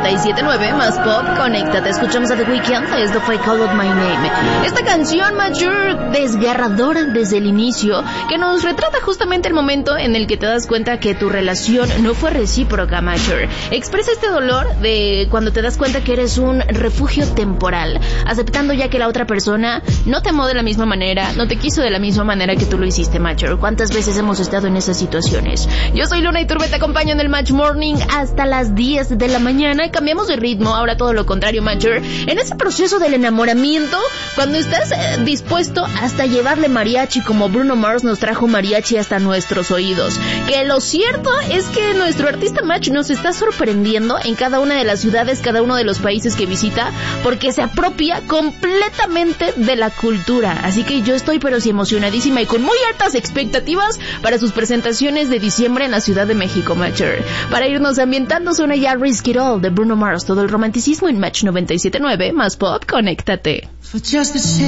97.9 más pop, conéctate. Escuchamos a The Weeknd, esto fue Call Out My Name. Esta canción, Mature, desgarradora desde el inicio, que nos retrata justamente el momento en el que te das cuenta que tu relación no fue recíproca, Mature. Expresa este dolor de cuando te das cuenta que eres un refugio temporal, aceptando ya que la otra persona no te amó de la misma manera, no te quiso de la misma manera que tú lo hiciste, Mature. ¿Cuántas veces hemos estado en esas situaciones? Yo soy Luna Iturbe, te acompaño en el Match Morning hasta las 10 de la mañana. Cambiamos de ritmo, ahora todo lo contrario, Mature. En ese proceso del enamoramiento, cuando estás dispuesto hasta llevarle mariachi, como Bruno Mars nos trajo mariachi hasta nuestros oídos. Que lo cierto es que nuestro artista Match nos está sorprendiendo en cada una de las ciudades, cada uno de los países que visita, porque se apropia completamente de la cultura. Así que yo estoy pero sí emocionadísima y con muy altas expectativas para sus presentaciones de diciembre en la Ciudad de México, Mature. Para irnos ambientando, suena ya Risk It All de Bruno Mars, todo el romanticismo en Match 97.9 más pop, conéctate. For just the